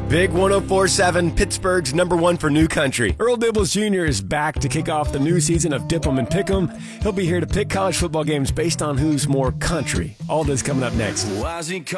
Big 104.7, Pittsburgh's #1 for new country. Earl Dibbles Jr. is back to kick off the new season of Dip 'em and Pick 'em. He'll be here to pick college football games based on who's more country. All this coming up next.